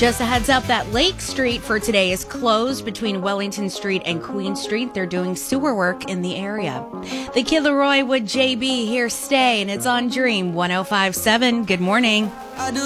Just a heads up that Lake Street for today is closed between Wellington Street and Queen Street. They're doing sewer work in the area. The Kid Leroy with JB here stay, and it's on Dream 105.7. Good morning.